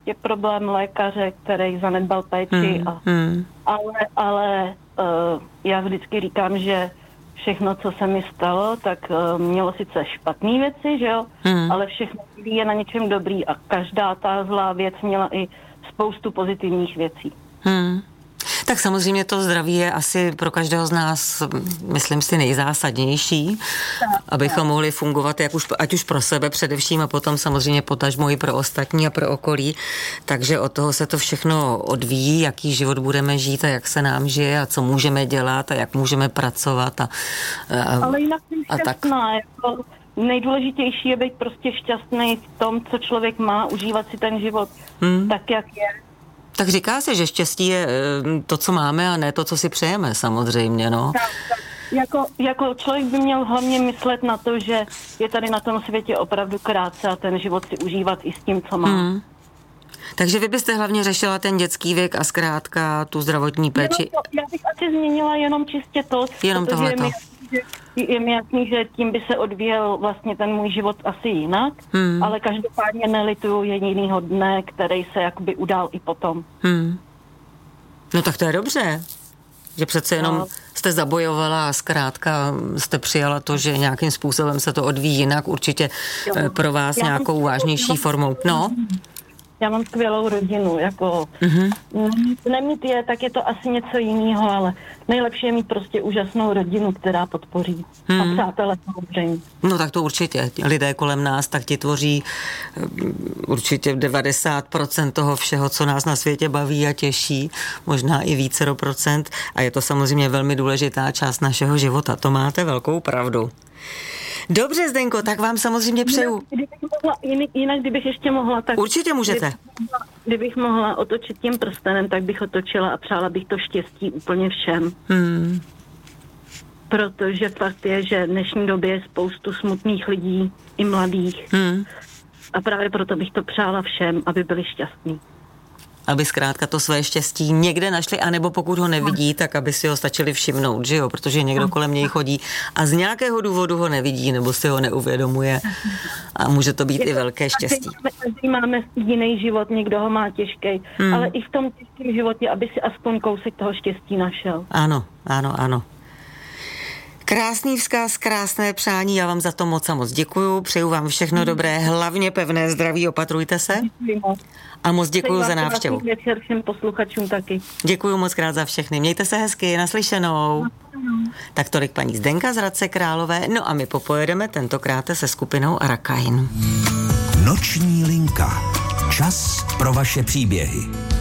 prostě problém lékaře, který zanedbal péči. Ale já vždycky říkám, že všechno, co se mi stalo, tak mělo sice špatné věci, že jo, ale všechno je na něčem dobrý a každá ta zlá věc měla i spoustu pozitivních věcí. Tak samozřejmě to zdraví je asi pro každého z nás, myslím si, nejzásadnější, abychom mohli fungovat ať už pro sebe především a potom samozřejmě potažmo i pro ostatní a pro okolí. Takže od toho se to všechno odvíjí, jaký život budeme žít a jak se nám žije a co můžeme dělat a jak můžeme pracovat. Ale jinak jsem šťastná. Jako nejdůležitější je být prostě šťastný v tom, co člověk má, užívat si ten život tak, jak je. Tak říká se, že štěstí je to, co máme a ne to, co si přejeme, samozřejmě, no. Tak. Jako člověk by měl hlavně myslet na to, že je tady na tom světě opravdu krátce a ten život si užívat i s tím, co má. Takže vy byste hlavně řešila ten dětský věk a zkrátka tu zdravotní péči. Já bych asi změnila jenom čistě to, jenom tohleto. Je mi jasný, že tím by se odvíjel vlastně ten můj život asi jinak, ale každopádně nelituju jedinýho dne, který se jakoby udál i potom. No tak to je dobře, že přece jenom jste zabojovala a zkrátka jste přijala to, že nějakým způsobem se to odvíjí jinak, určitě pro vás nějakou vážnější formou. No. Já mám skvělou rodinu, jako nemít je, tak je to asi něco jiného, ale nejlepší je mít prostě úžasnou rodinu, která podpoří. A přátelé samozřejmě. No tak to určitě. Lidé kolem nás tak ti tvoří určitě 90% toho všeho, co nás na světě baví a těší, možná i vícero procent a je to samozřejmě velmi důležitá část našeho života. To máte velkou pravdu. Dobře, Zdenko, tak vám samozřejmě přeju. Jinak, kdybych ještě mohla, tak... Určitě můžete. Kdybych mohla otočit tím prstenem, tak bych otočila a přála bych to štěstí úplně všem. Protože fakt je, že v dnešní době je spoustu smutných lidí, i mladých. A právě proto bych to přála všem, aby byli šťastní. Aby zkrátka to své štěstí někde našli, anebo pokud ho nevidí, tak aby si ho stačili všimnout, že jo? Protože někdo kolem něj chodí a z nějakého důvodu ho nevidí, nebo si ho neuvědomuje a může to být i velké štěstí. Každý máme jiný život, někdo ho má těžký, ale i v tom těžkém životě, aby si aspoň kousek toho štěstí našel. Ano, ano, ano. Krásný vzkaz, krásné přání, já vám za to moc a moc děkuju, přeju vám všechno dobré, hlavně pevné zdraví, opatrujte se. A moc děkuju za návštěvu. Večer všem posluchačům taky. Děkuju moc krát za všechny, mějte se hezky, naslyšenou. Tak tolik paní Zdenka z Hradce Králové, no a my popojedeme tentokrát se skupinou Arakain. Noční linka. Čas pro vaše příběhy.